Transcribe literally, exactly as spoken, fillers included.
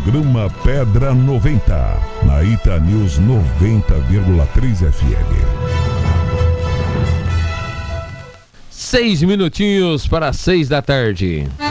Programa Pedra noventa, na Ita News noventa vírgula três F M. Seis minutinhos para seis da tarde.